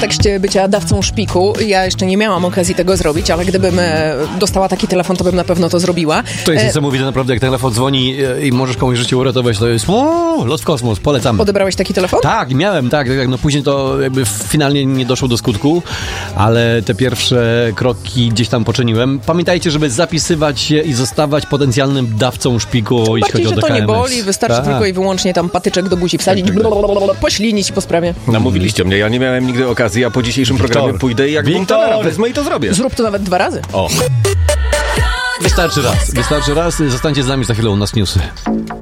kontekście bycia dawcą szpiku, ja jeszcze nie miałam okazji tego zrobić, ale gdybym dostała taki telefon, to bym na pewno to zrobiła. To jest niesamowite, naprawdę, jak telefon dzwoni i możesz komuś życie uratować, to jest lot w kosmos, polecamy. Odebrałeś taki telefon? Tak, miałem, tak. No później to jakby finalnie nie doszło do skutku, ale te pierwsze kroki gdzieś tam poczyniłem. Pamiętajcie, żeby zapisywać się i zostawać potencjalnym dawcą szpiku, jeśli chodzi o że to DKMS. nie boli, wystarczy tylko i wyłącznie tam patyczek do buzi wsadzić, poślinić po sprawie. Namówiliście mnie, ja nie miałem nigdy okazji, a po dzisiejszym programie pójdę i jak Montana wezmę i to zrobię. Zrób to nawet 2 razy. O. Wystarczy raz. Zostańcie z nami, za chwilę u nas newsy.